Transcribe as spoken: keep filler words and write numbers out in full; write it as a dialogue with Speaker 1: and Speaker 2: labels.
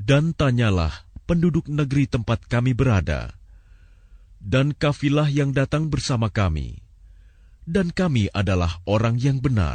Speaker 1: Dan tanyalah penduduk negeri tempat kami berada, dan kafilah yang datang bersama kami, dan kami adalah orang yang benar.